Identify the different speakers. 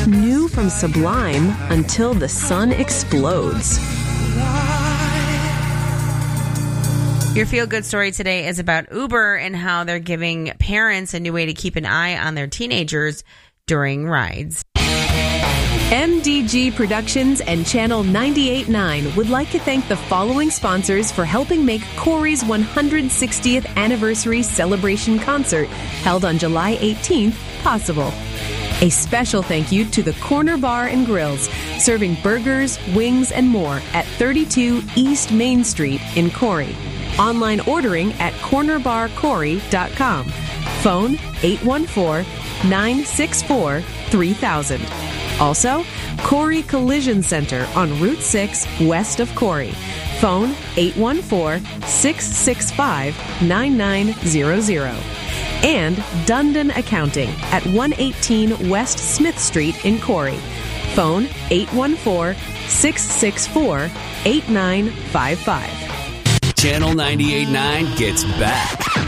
Speaker 1: New from Sublime, Until the Sun Explodes.
Speaker 2: Your feel-good story today is about Uber and how they're giving parents a new way to keep an eye on their teenagers during rides.
Speaker 1: MDG Productions and Channel 98.9 would like to thank the following sponsors for helping make Corey's 160th anniversary celebration concert held on July 18th possible. A special thank you to the Corner Bar and Grills, serving burgers, wings, and more at 32 East Main Street in Corey. Online ordering at cornerbarcorey.com. Phone 814-964-3000. Also, Corey Collision Center on Route 6 west of Corey. Phone 814-665-9900. And Dundon Accounting at 118 West Smith Street in Corey. Phone 814-664-8955.
Speaker 3: Channel 98.9 gets back.